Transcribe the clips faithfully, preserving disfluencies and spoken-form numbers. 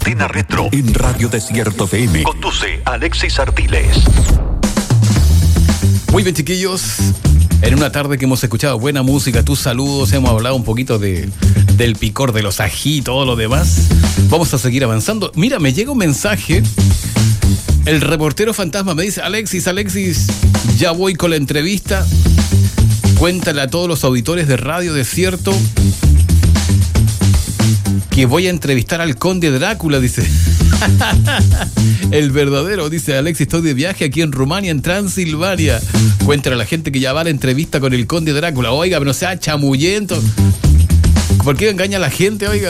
Antena Retro en Radio Desierto F M. Conduce Alexis Artiles. Muy bien, chiquillos. En una tarde que hemos escuchado buena música, tus saludos, hemos hablado un poquito de, del picor de los ají y todo lo demás. Vamos a seguir avanzando. Mira, me llega un mensaje. El reportero fantasma me dice: Alexis, Alexis, ya voy con la entrevista. Cuéntale a todos los auditores de Radio Desierto que voy a entrevistar al conde Drácula, dice. El verdadero, dice Alexis, estoy de viaje aquí en Rumania, en Transilvania. Cuéntale a la gente que ya va a la entrevista con el conde Drácula. Oiga, pero no sea chamullento. ¿Por qué engaña a la gente, oiga?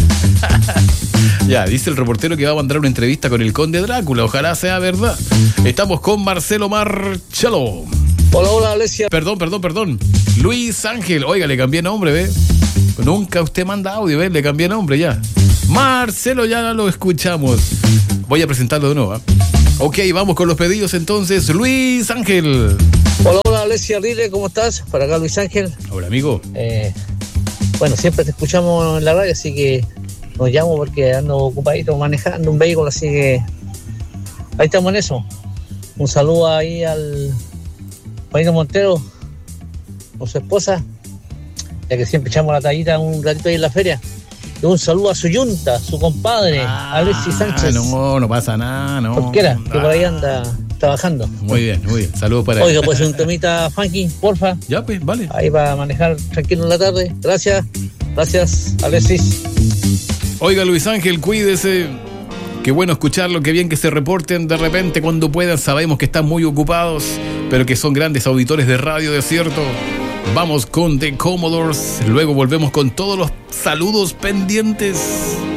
Ya, dice el reportero que va a mandar una entrevista con el conde Drácula. Ojalá sea verdad. Estamos con Marcelo Marchalo. Hola, hola, Alesia. Perdón, perdón, perdón. Luis Ángel. Oiga, le cambié nombre, ¿ve? Nunca usted manda audio, ¿ve? Le cambié nombre ya. Marcelo, ya lo escuchamos. Voy a presentarlo de nuevo, ¿eh? Ok, vamos con los pedidos entonces. Luis Ángel. Hola, hola, Alesia Rile, ¿cómo estás? Para acá, Luis Ángel. Hola, amigo. Eh, bueno, siempre te escuchamos en la radio, así que nos llamo porque ando ocupadito manejando un vehículo, así que ahí estamos en eso. Un saludo ahí al Juanito Montero con su esposa, ya que siempre echamos la tallita un ratito ahí en la feria. Y un saludo a su yunta, su compadre, ah, Alexis Sánchez. No, no pasa nada, no. Cualquiera, que ah. por ahí anda trabajando. Muy bien, muy bien. Saludos para él. Oiga, pues un temita funky, porfa. Ya, pues, vale. Ahí va a manejar tranquilo en la tarde. Gracias, gracias, Alexis. Oiga, Luis Ángel, cuídese. Qué bueno escucharlo, qué bien que se reporten de repente cuando puedan. Sabemos que están muy ocupados, pero que son grandes auditores de Radio Desierto. Vamos con The Commodores, luego volvemos con todos los saludos pendientes.